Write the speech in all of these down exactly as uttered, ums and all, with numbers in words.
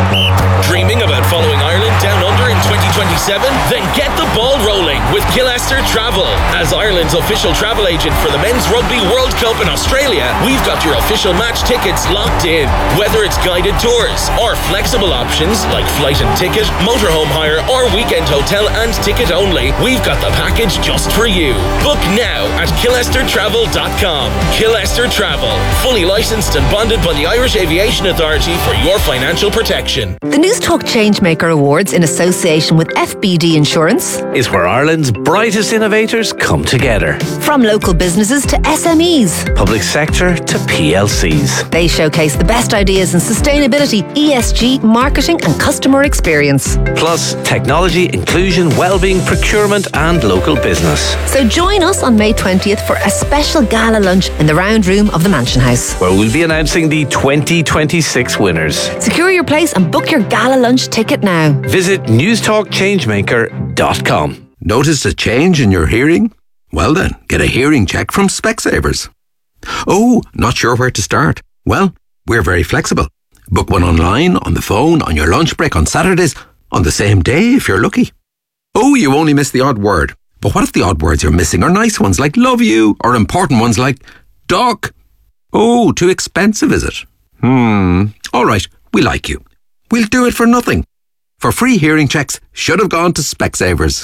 Dreaming about following Ireland down under in twenty twenty-seven? Then get the ball rolling with Killester Travel. As Ireland's official travel agent for the Men's Rugby World Cup in Australia, we've got your official match tickets locked in. Whether it's guided tours or flexible options like flight and ticket, motorhome hire or weekend hotel and ticket only, we've got the package just for you. Book now at killester travel dot com. Killester Travel, fully licensed and bonded by the Irish Aviation Authority for your financial protection. The News Talk Changemaker Awards in association with F B D Insurance is where Ireland's brightest innovators come together. From local businesses to S M Es, public sector to P L Cs. They showcase the best ideas in sustainability, E S G, marketing and customer experience. Plus technology, inclusion, wellbeing, procurement and local business. So join us on May twentieth for a special gala lunch in the round room of the Mansion House, where we'll be announcing the twenty twenty-six winners. Secure your place and book your gala lunch ticket now. Visit news talk changemaker dot com. Noticed a change in your hearing? Well then, get a hearing check from Specsavers. Oh, not sure where to start? Well, we're very flexible. Book one online, on the phone, on your lunch break, on Saturdays, on the same day if you're lucky. Oh, you only miss the odd word. But what if the odd words you're missing are nice ones like love you, or important ones like duck? Oh, too expensive, is it? Hmm. All right, we like you. We'll do it for nothing. For free hearing checks, should have gone to Specsavers.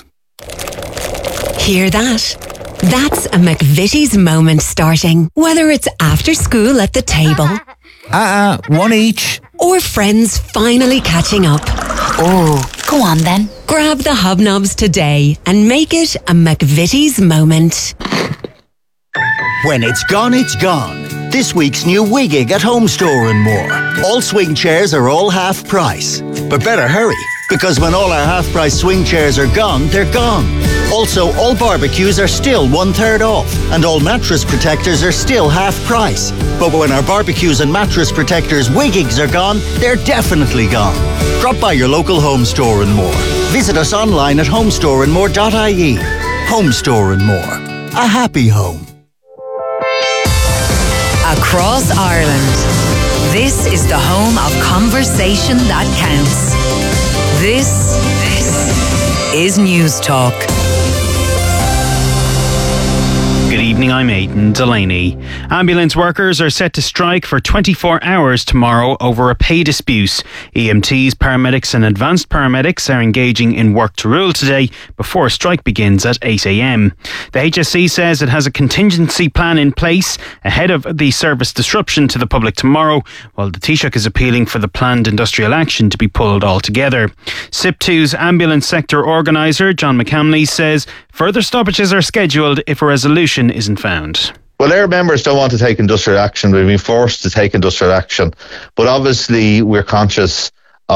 Hear that? That's a McVitie's moment starting. Whether it's after school at the table. Uh-uh, one each. Or friends finally catching up. Oh, go on then. Grab the hobnobs today and make it a McVitie's moment. When it's gone, it's gone. This week's new Wiggig at Home Store and More. All swing chairs are all half price. But better hurry, because when all our half price swing chairs are gone, they're gone. Also, all barbecues are still one third off, and all mattress protectors are still half price. But when our barbecues and mattress protectors Wiggigs are gone, they're definitely gone. Drop by your local Home Store and More. Visit us online at home store and more dot I E. Home Store and More. A happy home. Across Ireland, this is the home of conversation that counts. This, this is News Talk. Good evening, I'm Aidan Delaney. Ambulance workers are set to strike for twenty-four hours tomorrow over a pay dispute. E M Ts, paramedics and advanced paramedics are engaging in work to rule today before a strike begins at eight a.m. The H S C says it has a contingency plan in place ahead of the service disruption to the public tomorrow, while the Taoiseach is appealing for the planned industrial action to be pulled altogether. S I P two's ambulance sector organiser, John McCamley, says further stoppages are scheduled if a resolution isn't found. Well, our members don't want to take industrial action. We've been forced to take industrial action. But obviously, we're conscious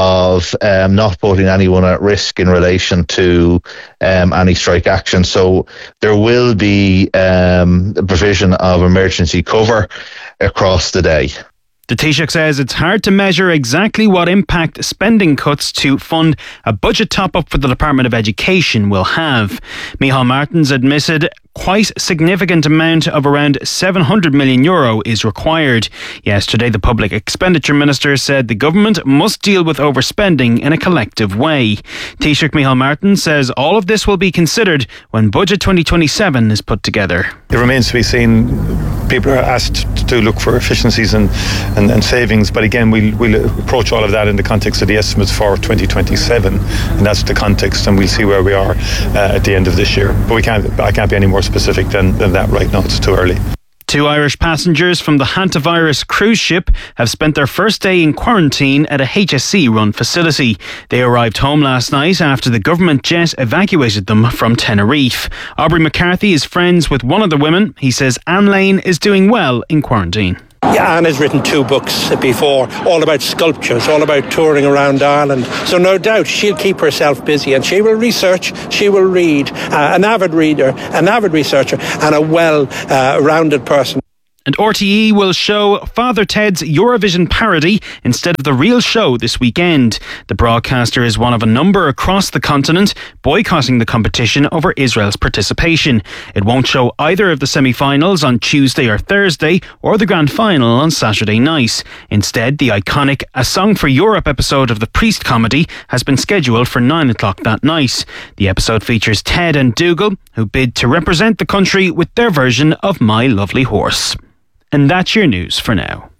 of um, not putting anyone at risk in relation to um, any strike action. So there will be um, the provision of emergency cover across the day. The Taoiseach says it's hard to measure exactly what impact spending cuts to fund a budget top-up for the Department of Education will have. Micheál Martin's admitted quite significant amount of around seven hundred million euro is required. Yesterday, the Public Expenditure Minister said the government must deal with overspending in a collective way. Taoiseach Micheál Martin says all of this will be considered when Budget twenty twenty-seven is put together. It remains to be seen. People are asked to look for efficiencies and, and, and savings, but again, we'll, we'll approach all of that in the context of the estimates for twenty twenty-seven, and that's the context, and we'll see where we are uh, at the end of this year. But we can't, I can't be any more specific than, than that right now. It's too early. Two Irish passengers from the Hantavirus cruise ship have spent their first day in quarantine at a H S C-run facility. They arrived home last night after the government jet evacuated them from Tenerife. Aubrey McCarthy is friends with one of the women. He says Anne Lane is doing well in quarantine. Yeah, Anne has written two books before, all about sculptures, all about touring around Ireland. So no doubt she'll keep herself busy and she will research, she will read. Uh, an avid reader, an avid researcher and a well-rounded uh, person. And R T E will show Father Ted's Eurovision parody instead of the real show this weekend. The broadcaster is one of a number across the continent boycotting the competition over Israel's participation. It won't show either of the semi-finals on Tuesday or Thursday or the grand final on Saturday night. Instead, the iconic A Song for Europe episode of the Priest comedy has been scheduled for nine o'clock that night. The episode features Ted and Dougal, who bid to represent the country with their version of My Lovely Horse. And that's your news for now.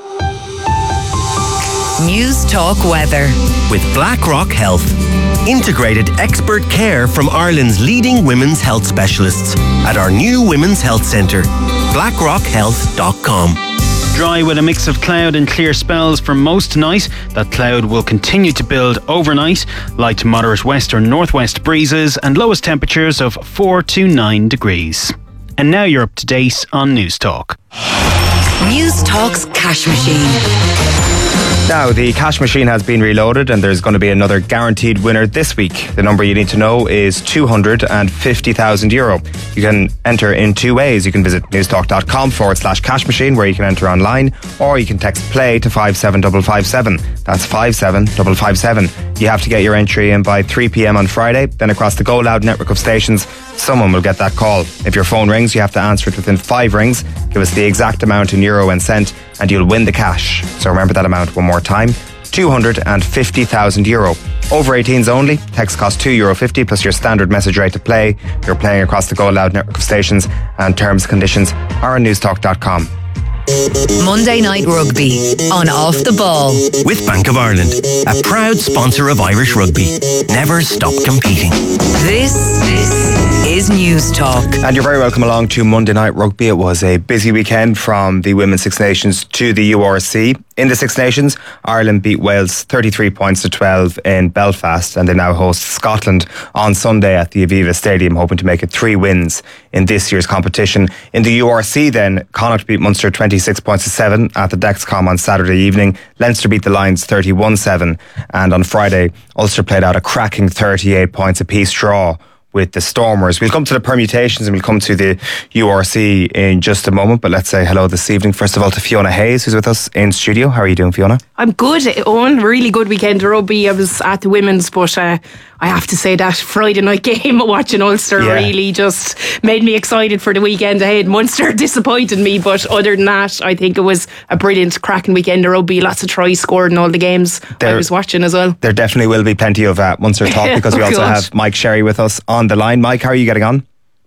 News Talk Weather. With BlackRock Health. Integrated expert care from Ireland's leading women's health specialists at our new Women's Health Centre. blackrock health dot com. Dry with a mix of cloud and clear spells for most tonight. That cloud will continue to build overnight. Light to moderate west or northwest breezes and lowest temperatures of four to nine degrees. And now you're up to date on News Talk. News Talk's Cash Machine. Now, the cash machine has been reloaded and there's going to be another guaranteed winner this week. The number you need to know is two hundred fifty thousand euro. You can enter in two ways. You can visit newstalk.com forward slash cash machine where you can enter online, or you can text play to five seven five five seven. That's five seven five five seven. You have to get your entry in by three p.m. on Friday. Then across the Go Loud network of stations, someone will get that call. If your phone rings, you have to answer it within five rings. Give us the exact amount in euro and cent and you'll win the cash. So remember that amount one more time. two hundred fifty thousand euro. Over eighteens only. Text costs two euro fifty plus your standard message rate to play. You're playing across the Go Loud network of stations, and terms and conditions are on newstalk dot com. Monday Night Rugby on Off the Ball. With Bank of Ireland, a proud sponsor of Irish rugby. Never stop competing. This, this is News Talk. And you're very welcome along to Monday Night Rugby. It was a busy weekend from the Women's Six Nations to the U R C. In the Six Nations, Ireland beat Wales thirty-three points to twelve in Belfast, and they now host Scotland on Sunday at the Aviva Stadium, hoping to make it three wins in this year's competition. In the U R C then, Connacht beat Munster twenty-six points to seven at the Dexcom on Saturday evening. Leinster beat the Lions thirty-one seven, and on Friday, Ulster played out a cracking thirty-eight points apiece draw with the Stormers. We'll come to the permutations and we'll come to the U R C in just a moment, but let's say hello this evening first of all to Fiona Hayes, who's with us in studio. How are you doing, Fiona? I'm good, Owen. Really good weekend of rugby. I was at the women's, but uh, I have to say that Friday night game watching Ulster yeah. really just made me excited for the weekend ahead. Munster disappointed me, but other than that, I think it was a brilliant, cracking weekend of rugby. Lots of tries scored in all the games there, I was watching as well. There definitely will be plenty of uh, Munster talk because we oh, also God. have Mike Sherry with us on the line. Mike, how are you getting on?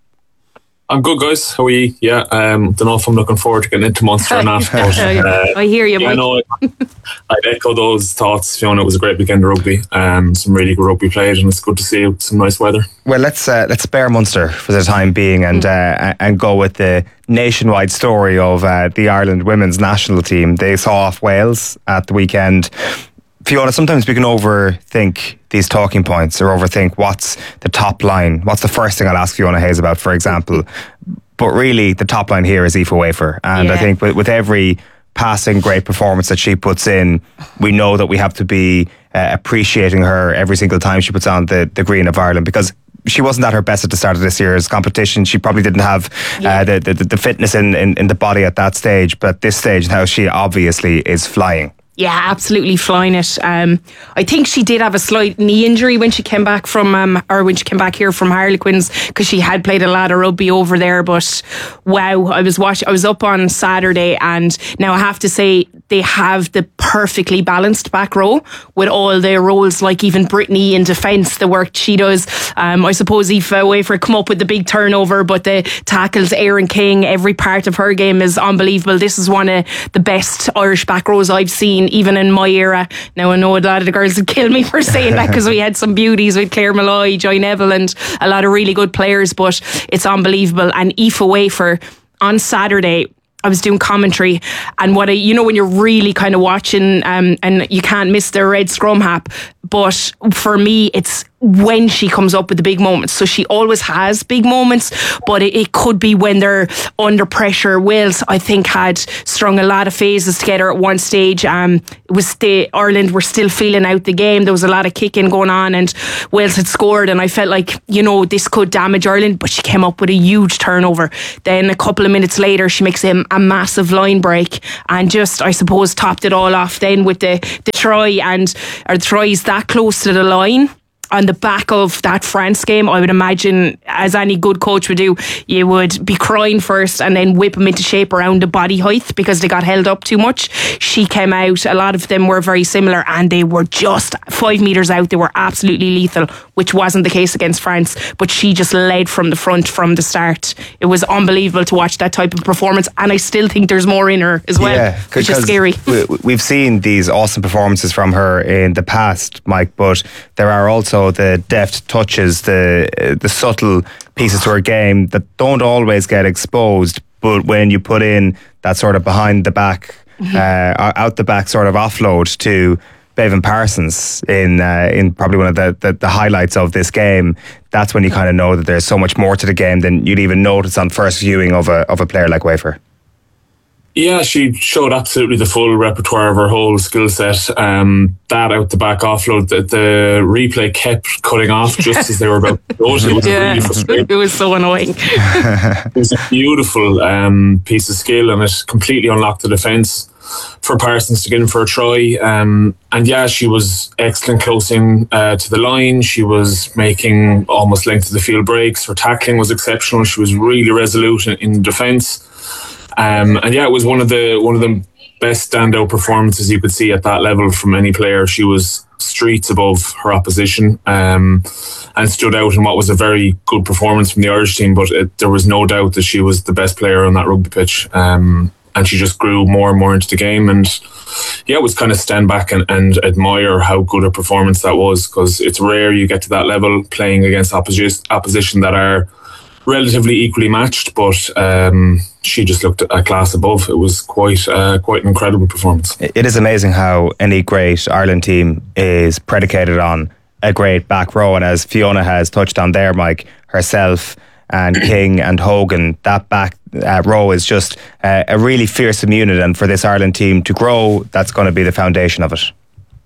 I'm good, guys. How are you? Yeah, um, don't know if I'm looking forward to getting into Munster or not. But, uh, I hear you, yeah, Mike. No, I, I'd echo those thoughts, Fiona. It was a great weekend of rugby. Um, some really good rugby played, and it's good to see some nice weather. Well, let's uh, let's spare Munster for the time being and mm. uh, and go with the nationwide story of uh, the Ireland women's national team. They saw off Wales at the weekend. Fiona, sometimes we can overthink these talking points or overthink what's the top line. What's the first thing I'll ask Fiona Hayes about, for example? But really, the top line here is Aoife Wafer. And yeah. I think with, with every passing great performance that she puts in, we know that we have to be uh, appreciating her every single time she puts on the, the green of Ireland, because she wasn't at her best at the start of this year's competition. She probably didn't have yeah. uh, the, the, the fitness in, in, in the body at that stage. But at this stage now, she obviously is flying. Yeah, absolutely flying it. Um, I think she did have a slight knee injury when she came back from, um, or when she came back here from Harlequins, because she had played a lot of rugby over there. But wow, I was watching. I was up on Saturday, and now I have to say they have the perfectly balanced back row with all their roles, like even Brittany in defence, the work she does. Um, I suppose Aoife Wafer come up with the big turnover, but the tackles, Erin King, every part of her game is unbelievable. This is one of the best Irish back rows I've seen, even in my era. Now I know a lot of the girls would kill me for saying that, because we had some beauties with Claire Malloy, Joy Neville, and a lot of really good players, but it's unbelievable. And Aoife Wafer on Saturday, I was doing commentary, and what I, you know, when you're really kind of watching, um, and you can't miss the red scrum hap, but for me, it's when she comes up with the big moments. So she always has big moments, but it, it could be when they're under pressure. Wales, I think, had strung a lot of phases together at one stage. Um, it was the Ireland were still feeling out the game. There was a lot of kicking going on, and Wales had scored, and I felt like, you know, this could damage Ireland, but she came up with a huge turnover. Then a couple of minutes later, she makes a, a massive line break, and just, I suppose, topped it all off then with the, the try, and or the tries that close to the line. On the back of that France game, I would imagine, as any good coach would do, you would be crying first and then whip them into shape around the body height because they got held up too much. She came out, a lot of them were very similar, and they were just five metres out. They were absolutely lethal, which wasn't the case against France, but she just led from the front from the start. It was unbelievable to watch that type of performance, and I still think there's more in her as well, yeah, which is scary. We've seen these awesome performances from her in the past, Mike, but there are also the deft touches, the the subtle pieces to her game that don't always get exposed, but when you put in that sort of behind the back, mm-hmm. uh, out the back sort of offload to Bevan Parsons in uh, in probably one of the, the, the highlights of this game, that's when you kind of know that there's so much more to the game than you'd even notice on first viewing of a of a player like Wafer. Yeah, she showed absolutely the full repertoire of her whole skill set. Um, that out the back offload, the, the replay kept cutting off just as they were about to go. It was yeah, really frustrating. It was so annoying. It was a beautiful um, piece of skill, and it completely unlocked the defence for Parsons to get in for a try. Um, and yeah, she was excellent closing uh, to the line. She was making almost length of the field breaks. Her tackling was exceptional. She was really resolute in, in defence. Um, and yeah, it was one of the one of the best standout performances you could see at that level from any player. She was streets above her opposition, um, and stood out in what was a very good performance from the Irish team. But it, there was no doubt that she was the best player on that rugby pitch, um, and she just grew more and more into the game. And yeah, it was kind of stand back and, and admire how good a performance that was, because it's rare you get to that level playing against opposition opposition that are relatively equally matched, but um, she just looked a class above. It was quite uh, quite an incredible performance. It is amazing how any great Ireland team is predicated on a great back row, and as Fiona has touched on there, Mike, herself and King and Hogan, that back uh, row is just uh, a really fearsome unit, and for this Ireland team to grow, that's going to be the foundation of it.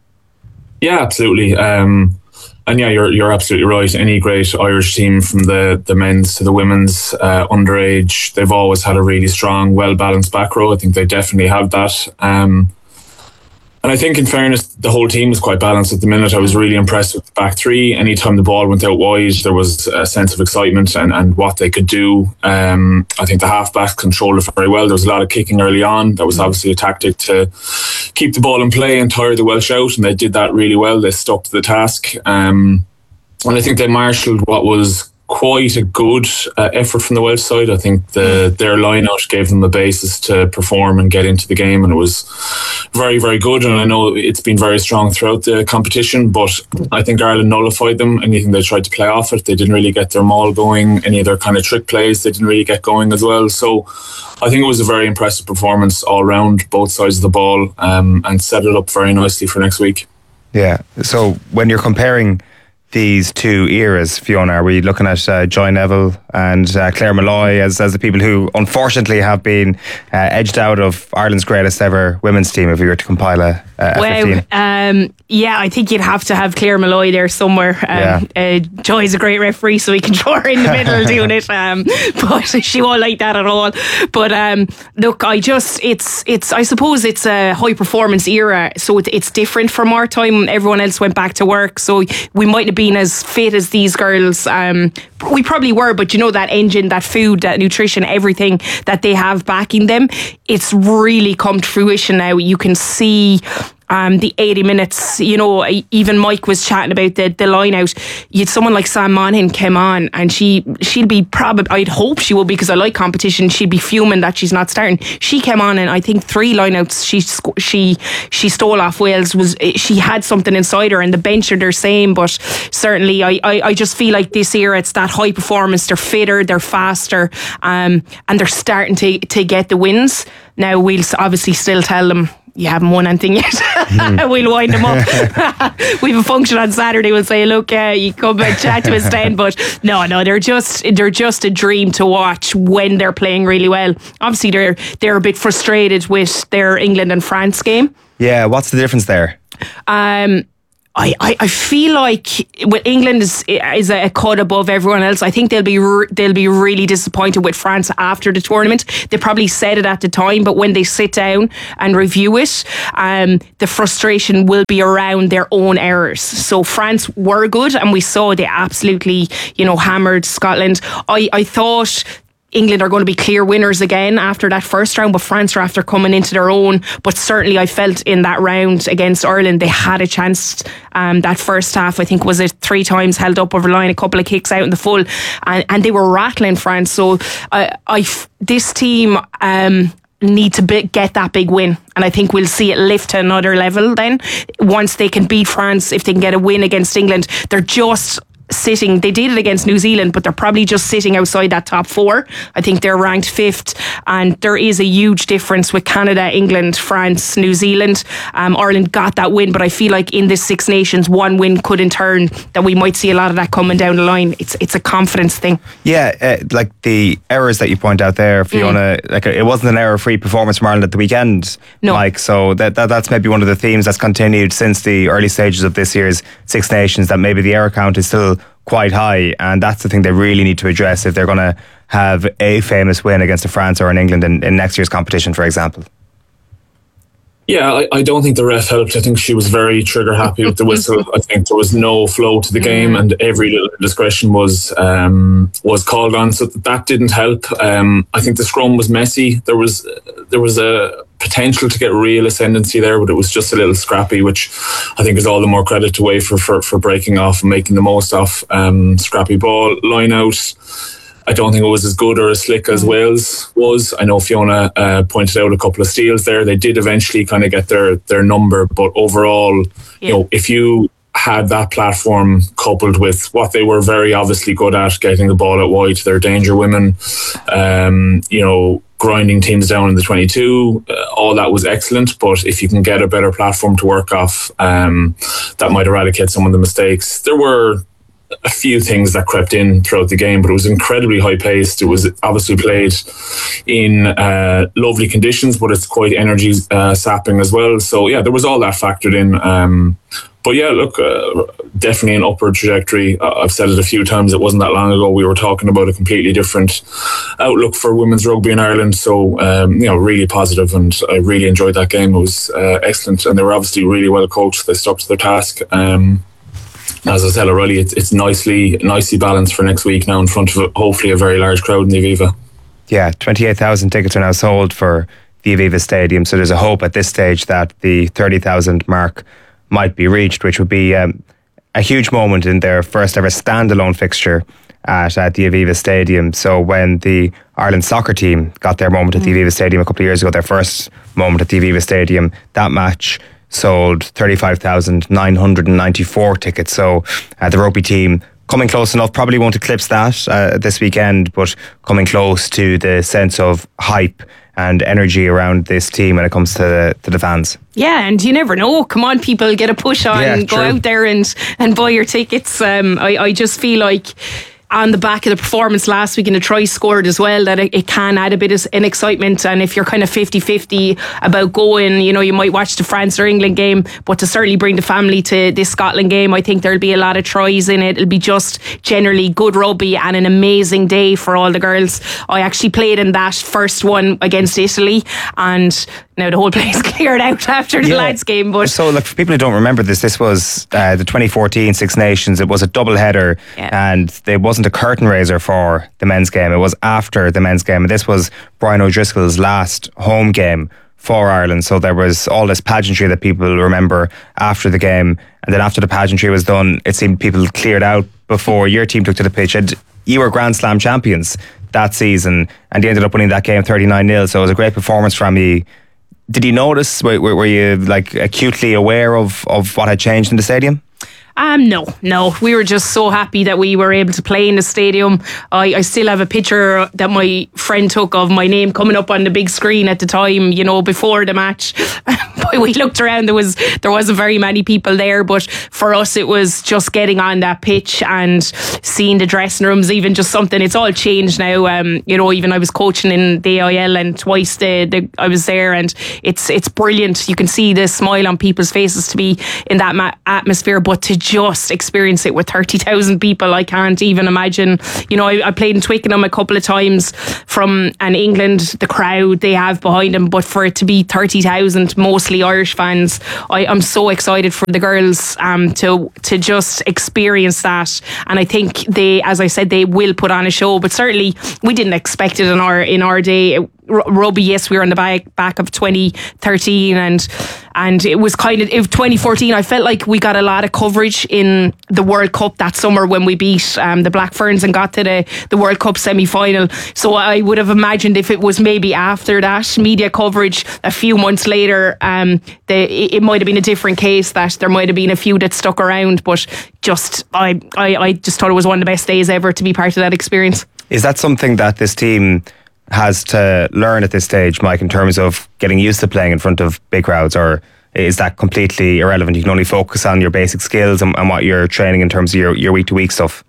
Yeah, absolutely. Um, And yeah, you're you're absolutely right. Any great Irish team, from the, the men's to the women's, uh, underage, they've always had a really strong, well-balanced back row. I think they definitely have that. Um, and I think, in fairness, the whole team was quite balanced at the minute. I was really impressed with the back three. Anytime the ball went out wide, there was a sense of excitement and, and what they could do. Um, I think the half-backs controlled it very well. There was a lot of kicking early on. That was obviously a tactic to keep the ball in play and tire the Welsh out, and they did that really well. They stuck to the task. Um, and I think they marshalled what was quite a good uh, effort from the Welsh side. I think the, their line-out gave them the basis to perform and get into the game, and it was very, very good. And I know it's been very strong throughout the competition, but I think Ireland nullified them. Anything they tried to play off it, they didn't really get their maul going. Any of their kind of trick plays, they didn't really get going as well. So I think it was a very impressive performance all round, both sides of the ball, um, and set it up very nicely for next week. Yeah, so when you're comparing these two eras, Fiona, are we looking at uh, Joy Neville and uh, Claire Malloy as, as the people who unfortunately have been uh, edged out of Ireland's greatest ever women's team, if we were to compile a, a well, fifteen? Um, yeah, I think you'd have to have Claire Malloy there somewhere. Um, yeah. uh, Joy's a great referee, so we can throw her in the middle doing it, um, but she won't like that at all. But um, look, I just, it's, it's. I suppose it's a high performance era, so it, it's different from our time. Everyone else went back to work, so we might have been as fit as these girls. Um, we probably were, but you know, that engine, that food, that nutrition, everything that they have backing them, it's really come to fruition now. You can see Um, the eighty minutes, you know, even Mike was chatting about the, the line out. You had someone like Sam Monaghan came on, and she, she'd be probably, I'd hope she would, because I like competition, she'd be fuming that she's not starting. She came on, and I think three line outs she, she, she stole off Wales. Was she had something inside her, and the bench are the same, but certainly I, I, I just feel like this year it's that high performance. They're fitter, they're faster, um, and they're starting to, to get the wins. Now we'll obviously still tell them, you haven't won anything yet. Mm. We'll wind them up. We have a function on Saturday. We'll say, look, uh, you come and chat to us then. But no, no, they're just they're just a dream to watch when they're playing really well. Obviously, they're they're a bit frustrated with their England and France game. Yeah, what's the difference there? Um. I, I, I feel like well, England is is a cut above everyone else. I think they'll be re- they'll be really disappointed with France after the tournament. They probably said it at the time, but when they sit down and review it, um, the frustration will be around their own errors. So France were good, and we saw they absolutely you know hammered Scotland. I, I thought England are going to be clear winners again after that first round, but France are after coming into their own. But certainly I felt in that round against Ireland they had a chance. Um, that first half, I think, was it three times held up over line, a couple of kicks out in the full, and, and they were rattling France. So uh, I, this team um, need to be, get that big win, and I think we'll see it lift to another level then once they can beat France. If they can get a win against England, they're just sitting, they did it against New Zealand, but they're probably just sitting outside that top four. I think they're ranked fifth, and there is a huge difference with Canada, England, France, New Zealand. um, Ireland got that win, but I feel like in this Six Nations, one win could in turn that we might see a lot of that coming down the line. It's it's a confidence thing. Yeah, uh, like the errors that you point out there, Fiona, mm. like it wasn't an error-free performance from Ireland at the weekend, no. Mike, so that, that that's maybe one of the themes that's continued since the early stages of this year's Six Nations, that maybe the error count is still quite high, and that's the thing they really need to address if they're going to have a famous win against a France or an England in, in next year's competition, for example. Yeah, I, I don't think the ref helped. I think she was very trigger happy with the whistle. I think there was no flow to the game, and every little discretion was um, was called on, so that didn't help. Um, I think the scrum was messy. There was there was a potential to get real ascendancy there, but it was just a little scrappy, which I think is all the more credit to Wafer for, for breaking off and making the most of. Um, scrappy ball, line out. I don't think it was as good or as slick as Wales was. I know Fiona uh, pointed out a couple of steals there. They did eventually kind of get their their number, but overall, yeah. you know, if you had that platform coupled with what they were very obviously good at, getting the ball out wide to their danger women, um, you know, grinding teams down in the twenty-two, uh, all that was excellent. But if you can get a better platform to work off, um, that might eradicate some of the mistakes. There were a few things that crept in throughout the game, but it was incredibly high paced. It was obviously played in uh, lovely conditions, but it's quite energy uh, sapping as well. So yeah, there was all that factored in. Um, but yeah, look, uh, definitely an upward trajectory. Uh, I've said it a few times. It wasn't that long ago we were talking about a completely different outlook for women's rugby in Ireland. So um, you know, really positive, and I really enjoyed that game. It was uh, excellent, and they were obviously really well coached. They stuck to their task. Um, As I said already, it's, it's nicely nicely balanced for next week now in front of hopefully a very large crowd in the Aviva. Yeah, twenty-eight thousand tickets are now sold for the Aviva Stadium, so there's a hope at this stage that the thirty thousand mark might be reached, which would be um, a huge moment in their first ever standalone fixture at, at the Aviva Stadium. So when the Ireland soccer team got their moment at the Aviva Stadium a couple of years ago, their first moment at the Aviva Stadium, that match sold thirty-five thousand nine hundred ninety-four tickets. So uh, the rugby team coming close enough, probably won't eclipse that uh, this weekend, but coming close to the sense of hype and energy around this team when it comes to the, to the fans. Yeah, and you never know. Come on, people, get a push on, yeah, go true. out there and, and buy your tickets. Um, I, I just feel like on the back of the performance last week and the try scored as well, that it, it can add a bit of an excitement. And if you're kind of fifty-fifty about going, you know, you might watch the France or England game, but to certainly bring the family to this Scotland game, I think there'll be a lot of tries in it. It'll be just generally good rugby and an amazing day for all the girls. I actually played in that first one against Italy, and now the whole place cleared out after the yeah. lads game. But so, look, for people who don't remember this, this was uh, the twenty fourteen Six Nations. It was a double header, yeah. and there wasn't a curtain raiser for the men's game. It was after the men's game, and this was Brian O'Driscoll's last home game for Ireland. So there was all this pageantry that people remember after the game, and then after the pageantry was done, it seemed people cleared out before your team took to the pitch. And you were Grand Slam champions that season, and you ended up winning that game thirty-nine nil. So it was a great performance from you. Did you notice, were, were you like acutely aware of, of what had changed in the stadium? Um, no, no. We were just so happy that we were able to play in the stadium. I, I still have a picture that my friend took of my name coming up on the big screen at the time, you know, before the match. We looked around, there was there wasn't very many people there, but for us it was just getting on that pitch and seeing the dressing rooms, even just something. It's all changed now. Um, you know, even I was coaching in the A I L and twice the, the I was there, and it's it's brilliant. You can see the smile on people's faces to be in that ma- atmosphere, but to just experience it with thirty thousand people, I can't even imagine. You know, I, I played in Twickenham a couple of times from and England, the crowd they have behind them, but for it to be thirty thousand, mostly Irish fans, I, I'm so excited for the girls um, to to just experience that. And I think they, as I said, they will put on a show, but certainly we didn't expect it in our in our day. It, Rugby, yes, we were on the back back of twenty thirteen, and and it was kind of it, twenty fourteen. I felt like we got a lot of coverage in the World Cup that summer when we beat um, the Black Ferns and got to the, the World Cup semi-final. So I would have imagined if it was maybe after that media coverage a few months later, um, the, it, it might have been a different case, that there might have been a few that stuck around. But just I, I, I just thought it was one of the best days ever to be part of that experience. Is that something that this team has to learn at this stage, Mike, in terms of getting used to playing in front of big crowds, or is that completely irrelevant? You can only focus on your basic skills and, and what you're training in terms of your, your week-to-week stuff?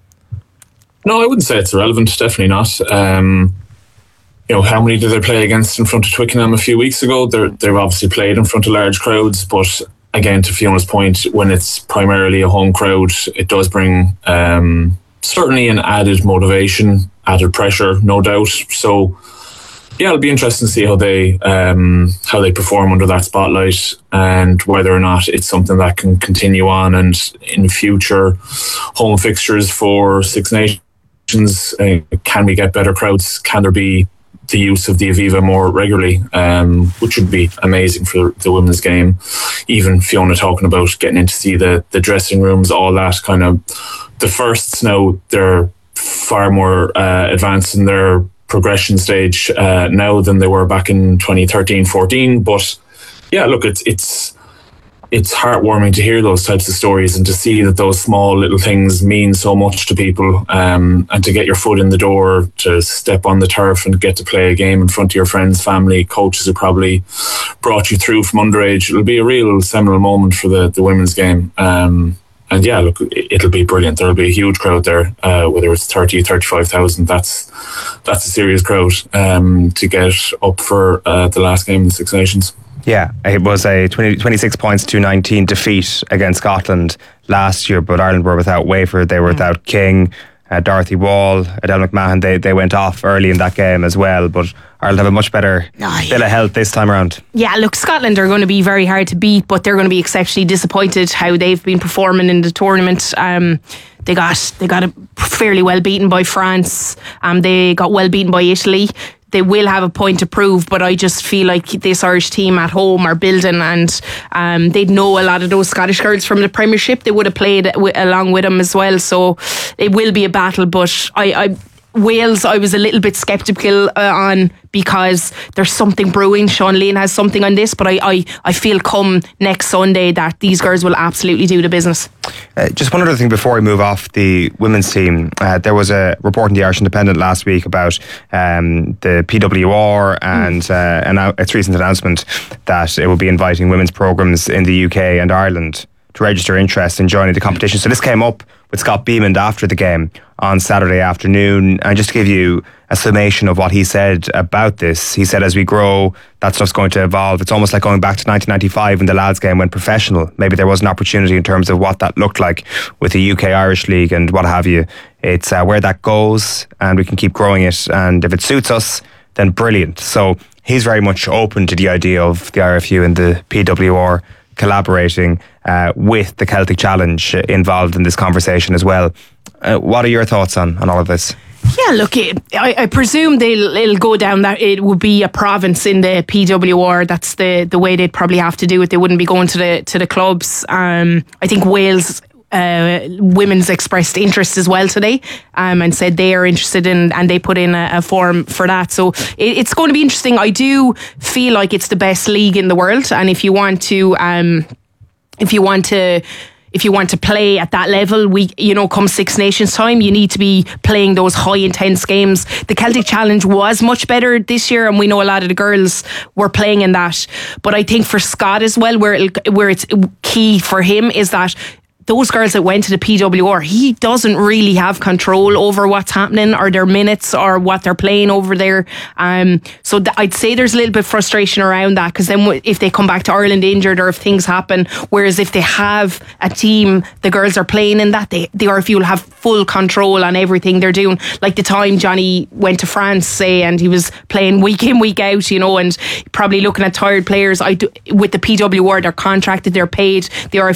No, I wouldn't say it's irrelevant, definitely not. Um, you know, how many did they play against in front of Twickenham a few weeks ago? They're, they've obviously played in front of large crowds, but again, to Fiona's point, when it's primarily a home crowd, it does bring um, certainly an added motivation, added pressure, no doubt. So yeah, it'll be interesting to see how they um, how they perform under that spotlight, and whether or not it's something that can continue on, and in future home fixtures for Six Nations, uh, can we get better crowds? Can there be the use of the Aviva more regularly, um, which would be amazing for the women's game. Even Fiona talking about getting in to see the, the dressing rooms, all that kind of, the firsts now, they're far more uh, advanced in their progression stage uh, now than they were back in twenty thirteen fourteen. But yeah, look, it's it's it's heartwarming to hear those types of stories and to see that those small little things mean so much to people, um, and to get your foot in the door, to step on the turf and get to play a game in front of your friends, family, coaches who probably brought you through from underage. It'll be a real seminal moment for the, the women's game. Um, and yeah, look, it'll be brilliant. There'll be a huge crowd there, uh, whether it's thirty, thirty-five thousand. That's that's a serious crowd um, to get up for uh, the last game of the Six Nations. Yeah, it was a twenty, twenty-six points to nineteen defeat against Scotland last year, but Ireland were without Wayford, they were mm. without King, uh, Dorothy Wall, Adele McMahon, they, they went off early in that game as well, but Ireland have a much better oh, yeah. bill of health this time around. Yeah, look, Scotland are going to be very hard to beat, but they're going to be exceptionally disappointed how they've been performing in the tournament. Um, they got they got fairly well beaten by France, um, they got well beaten by Italy. They will have a point to prove, but I just feel like this Irish team at home are building, and um, they'd know a lot of those Scottish girls from the Premiership. They would have played w- along with them as well, so it will be a battle. But I, I Wales, I was a little bit sceptical uh, on, because there's something brewing. Sean Lane has something on this, but I, I, I feel come next Sunday that these girls will absolutely do the business. Uh, just one other thing before we move off the women's team. Uh, there was a report in the Irish Independent last week about um, the P W R and mm. uh, an, its recent announcement that it will be inviting women's programmes in the U K and Ireland to register interest in joining the competition. So this came up with Scott Beamond after the game on Saturday afternoon. And just to give you a summation of what he said about this, he said, as we grow, that stuff's going to evolve. It's almost like going back to nineteen ninety-five when the lads game went professional. Maybe there was an opportunity in terms of what that looked like with the U K Irish League and what have you. It's uh, where that goes, and we can keep growing it. And if it suits us, then brilliant. So he's very much open to the idea of the I R F U and the P W R collaborating uh, with the Celtic Challenge involved in this conversation as well. Uh, what are your thoughts on, on all of this? Yeah, look, it, I, I presume they'll it'll go down that it would be a province in the P W R. That's the, the way they'd probably have to do it. They wouldn't be going to the to the clubs. Um, I think Wales uh, women's expressed interest as well today, um, and said they are interested in, and they put in a, a form for that. So it, it's going to be interesting. I do feel like it's the best league in the world, and if you want to, um, if you want to. if you want to play at that level, we, you know, come Six Nations time, you need to be playing those high intense games. The Celtic Challenge was much better this year, and we know a lot of the girls were playing in that. But I think for Scott as well, where it, where it's key for him is that those girls that went to the P W R, he doesn't really have control over what's happening or their minutes or what they're playing over there. Um, so th- I'd say there's a little bit of frustration around that, because then w- if they come back to Ireland injured or if things happen, whereas if they have a team, the girls are playing in that, they, the R F U will have full control on everything they're doing. Like the time Johnny went to France, say, and he was playing week in, week out, you know, and probably looking at tired players. I do, with the P W R, they're contracted, they're paid. The R F U